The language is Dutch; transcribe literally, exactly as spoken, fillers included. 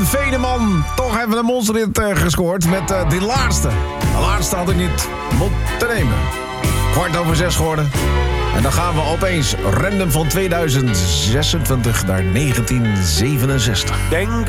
Veneman, toch even een monsterhit uh, gescoord met uh, die laatste. De laatste had ik niet moeten nemen. Kwart over zes geworden. En dan gaan we opeens random van tweeduizend zesentwintig naar negentien zevenenzestig. Denk